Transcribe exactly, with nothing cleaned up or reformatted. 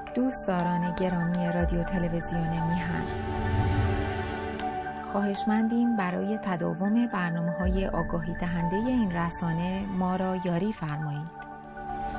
دوستداران گرامی رادیو تلویزیون میهن، خواهشمندیم برای تداوم برنامه‌های آگاهی دهنده این رسانه ما را یاری فرمایید.